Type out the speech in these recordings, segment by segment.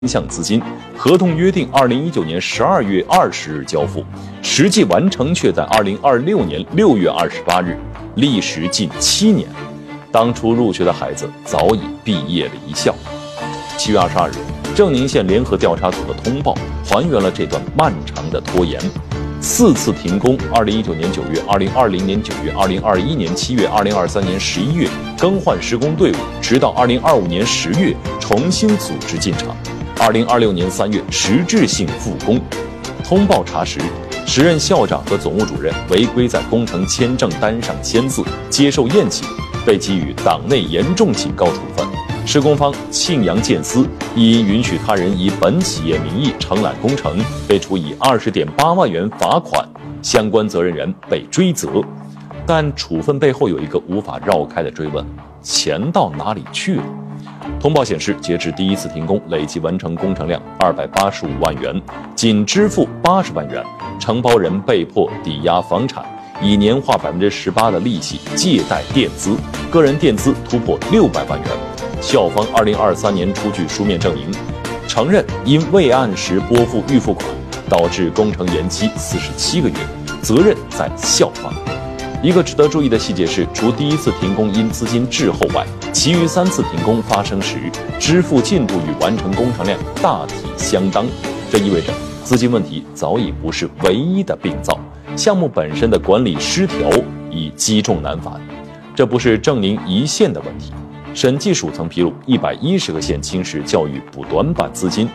项资金，合同约定2019年12月20日交付，实际完成却在2026年6月28日，历时近7年。当初入学的孩子早已毕业了一校。7月22日，正宁县联合调查组的通报还原了这段漫长的拖延。4次停工：2019年9月、2020年9月、2021年7月、2023年11月，更换施工队伍，直到2025年10月重新组织进场。2026年3月实质性复工。通报查实，时任校长和总务主任违规在工程签证单上签字，接受验企，被给予党内严重警告处分。施工方庆阳建司亦因允许他人以本企业名义承揽工程，被处以20.8万元罚款，相关责任人被追责。但处分背后有一个无法绕开的追问：钱到哪里去了？通报显示，截至第一次停工，累计完成工程量285万元，仅支付80万元，承包人被迫抵押房产，以年化18%的利息借贷垫资，个人垫资突破600万元。校方2023年出具书面证明，承认因未按时拨付预付款，导致工程延期47个月，责任在校方。一个值得注意的细节是，除第一次停工因资金滞后外，其余3次停工发生时，支付进度与完成工程量大体相当。这意味着资金问题早已不是唯一的病灶，项目本身的管理失调已积重难返。这不是正宁一县的问题。审计署曾披露，110个县青石教育补短板资金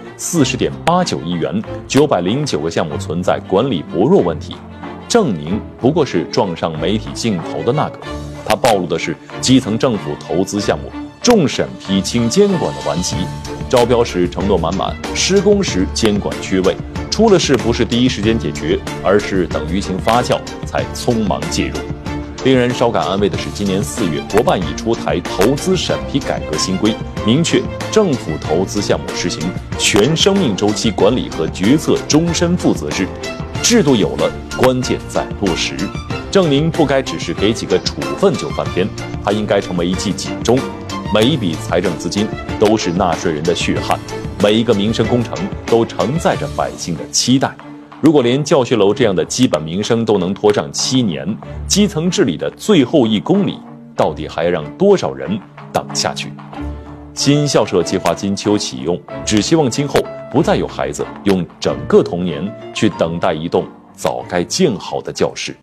40.89亿元，909个项目存在管理薄弱问题。正宁不过是撞上媒体镜头的那个，它暴露的是基层政府投资项目重审批轻监管的顽疾。招标时承诺满满，施工时监管缺位，出了事不是第一时间解决，而是等舆情发酵才匆忙介入。令人稍感安慰的是，今年4月，国办已出台投资审批改革新规，明确政府投资项目实行全生命周期管理和决策终身负责制。制度有了，关键在落实。正宁不该只是给几个处分就翻篇，它应该成为一记警钟。每一笔财政资金都是纳税人的血汗，每一个民生工程都承载着百姓的期待。如果连教学楼这样的基本民生都能拖上7年，基层治理的最后1公里，到底还要让多少人等下去？新校舍计划金秋启用，只希望今后不再有孩子用整个童年去等待一栋早该建好的教室。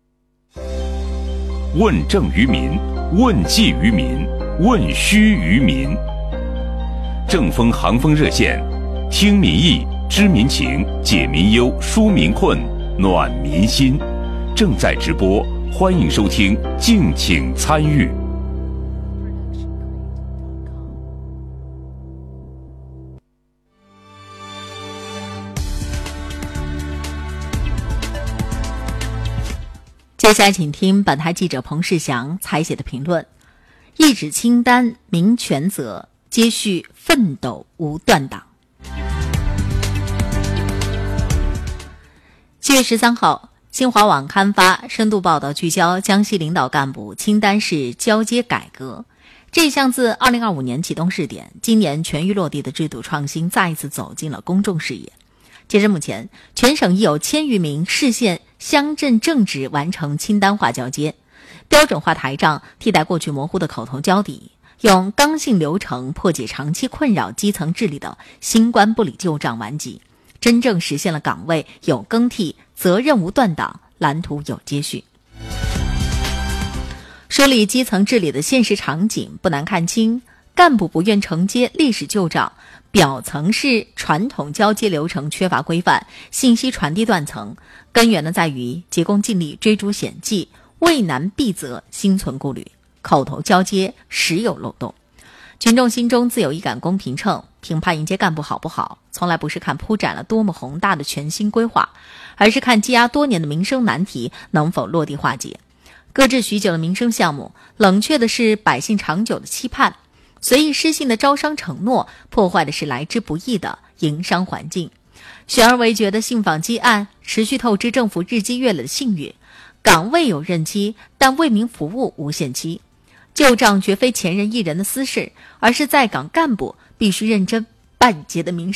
问政于民，问计于民，问需于民。正风航风热线，听民意，知民情，解民忧，纾民困，暖民心。正在直播，欢迎收听，敬请参与。 接下来请听本台记者彭世祥采写的评论：一纸清单明权责，接续奋斗无断档。7月13号，新华网刊发深度报道，聚焦江西领导干部清单式交接改革。这项自2025年启动试点，今年全域落地的制度创新再一次走进了公众视野。截至目前，全省已有1000余名市县乡镇正职完成清单化交接，标准化台账替代过去模糊的口头交底，用刚性流程破解长期困扰基层治理的新官不理旧账顽疾，真正实现了岗位有更替、责任无断档、蓝图有接续。梳理基层治理的现实场景不难看清，干部不愿承接历史旧账，表层是传统交接流程缺乏规范，信息传递断层，根源呢在于急功近利、追逐险迹，畏难避责，心存顾虑，口头交接时有漏洞。群众心中自有一杆公平秤，评判迎接干部好不好，从来不是看铺展了多么宏大的全新规划，而是看积压多年的民生难题能否落地化解。搁置许久的民生项目，冷却的是百姓长久的期盼，随意失信的招商承诺，破坏的是来之不易的营商环境。悬而未决的信访积案，持续透支政府日积月累的信誉。岗位有任期，但为民服务无限期。旧账绝非前人一人的私事，而是在岗干部必须认真半截的名